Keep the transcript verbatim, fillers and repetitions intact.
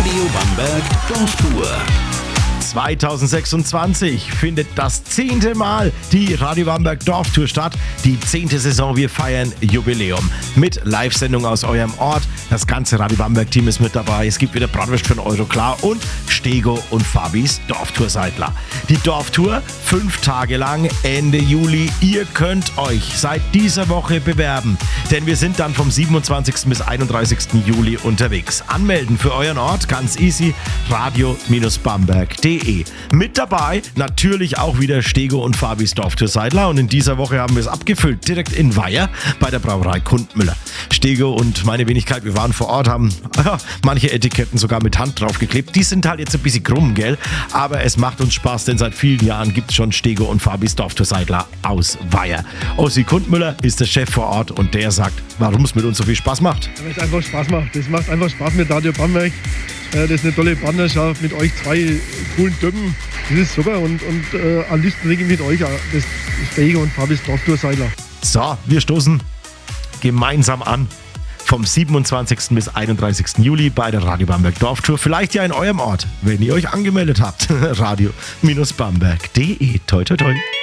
Radio Bamberg Dorftour. zweitausendsechsundzwanzig findet das zehnte Mal die Radio Bamberg Dorftour statt. Die zehnte Saison, wir feiern Jubiläum. Mit Live-Sendung aus eurem Ort. Das ganze Radio Bamberg-Team ist mit dabei. Es gibt wieder Bratwurst für einen Euro klar und Stego und Fabis Dorftour-Seidler. Die Dorftour fünf Tage lang, Ende Juli. Ihr könnt euch seit dieser Woche bewerben, denn wir sind dann vom siebenundzwanzigsten bis einunddreißigsten Juli unterwegs. Anmelden für euren Ort ganz easy, radio Bamberg punkt de. Mit dabei natürlich auch wieder Stego und Fabis Dorftour-Seidler und in dieser Woche haben wir es abgefüllt, direkt in Weiher bei der Brauerei Kundmüller. Stego und meine Wenigkeit, wir waren vor Ort, haben ja, manche Etiketten sogar mit Hand draufgeklebt. Die sind halt jetzt ein bisschen krumm, gell? Aber es macht uns Spaß, denn seit vielen Jahren gibt es schon Stego und Fabis Dorftour-Seidler aus Weiher. Ossi Kundmüller ist der Chef vor Ort und der sagt, warum es mit uns so viel Spaß macht. Weil es einfach Spaß macht. Es macht einfach Spaß mit Radio Bamberg. Das ist eine tolle Partnerschaft mit euch zwei coolen Typen. Das ist super und, und äh, am liebsten trinke ich mit euch das Stego und Fabis Dorftour-Seidler. So, wir stoßen gemeinsam an. Vom siebenundzwanzigsten bis einunddreißigsten Juli bei der Radio Bamberg Dorftour. Vielleicht ja in eurem Ort, wenn ihr euch angemeldet habt. radio Bamberg punkt de. Toi, toi, toi.